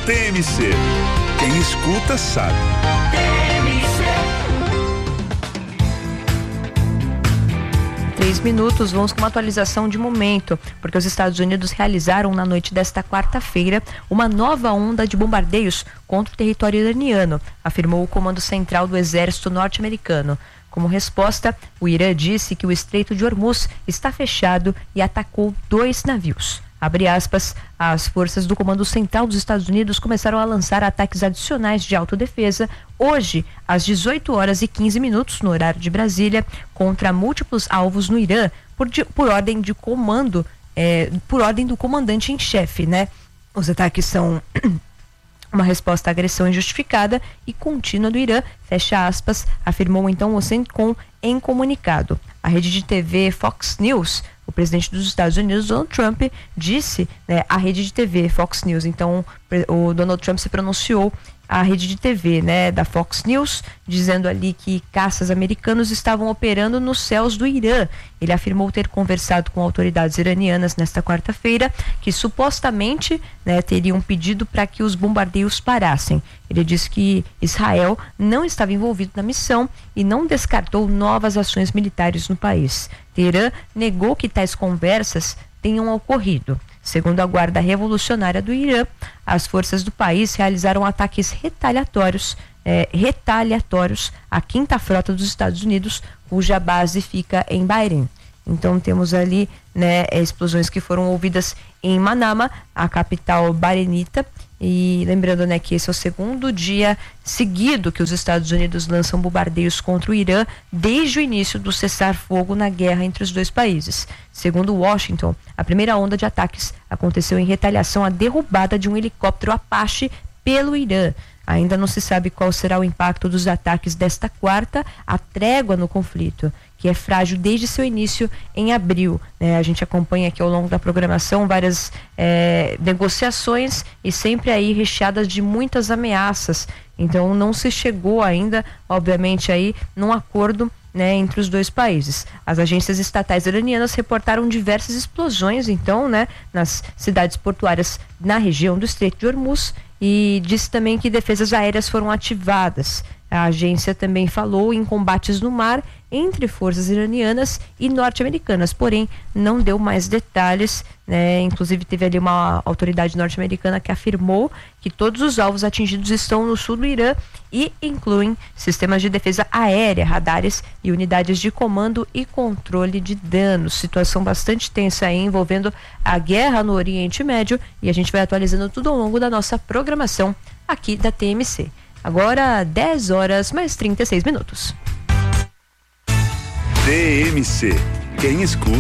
TMC. Quem escuta sabe. TMC. 3 minutos, vamos com uma atualização de momento, porque os Estados Unidos realizaram na noite desta quarta-feira uma nova onda de bombardeios contra o território iraniano, afirmou o Comando Central do Exército Norte-Americano. Como resposta, o Irã disse que o Estreito de Hormuz está fechado e atacou 2 navios. Abre aspas, as forças do Comando Central dos Estados Unidos começaram a lançar ataques adicionais de autodefesa hoje, às 18h15, no horário de Brasília, contra múltiplos alvos no Irã, por ordem de comando, por ordem do comandante em chefe, né? Os ataques são uma resposta à agressão injustificada e contínua do Irã, fecha aspas, afirmou então o CENTCOM em comunicado. A rede de TV Fox News, o presidente dos Estados Unidos, Donald Trump, disse, né, à rede de TV Fox News, então o Donald Trump se pronunciou à rede de TV, né, da Fox News, dizendo ali que caças americanos estavam operando nos céus do Irã. Ele afirmou ter conversado com autoridades iranianas nesta quarta-feira, que supostamente, né, teriam pedido para que os bombardeios parassem. Ele disse que Israel não estava envolvido na missão e não descartou novas ações militares no país. Teherã negou que tais conversas tenham ocorrido. Segundo a Guarda Revolucionária do Irã, as forças do país realizaram ataques retaliatórios à 5ª Frota dos Estados Unidos, cuja base fica em Bahrein. Então temos ali, né, explosões que foram ouvidas em Manama, a capital bahrenita, e lembrando, né, que esse é o segundo dia seguido que os Estados Unidos lançam bombardeios contra o Irã desde o início do cessar-fogo na guerra entre os dois países. Segundo Washington, a primeira onda de ataques aconteceu em retaliação à derrubada de um helicóptero Apache pelo Irã. Ainda não se sabe qual será o impacto dos ataques desta quarta, a trégua no conflito, que é frágil desde seu início em abril. A gente acompanha aqui ao longo da programação várias negociações e sempre aí recheadas de muitas ameaças. Então não se chegou ainda, obviamente, aí num acordo, né, entre os dois países. As agências estatais iranianas reportaram diversas explosões, então, né, nas cidades portuárias na região do Estreito de Hormuz, e disse também que defesas aéreas foram ativadas. A agência também falou em combates no mar entre forças iranianas e norte-americanas, porém não deu mais detalhes, né? Inclusive teve ali uma autoridade norte-americana que afirmou que todos os alvos atingidos estão no sul do Irã e incluem sistemas de defesa aérea, radares e unidades de comando e controle de danos. Situação bastante tensa aí envolvendo a guerra no Oriente Médio, e a gente vai atualizando tudo ao longo da nossa programação aqui da TMC. Agora 10h mais 36 minutos. TMC. Quem escuta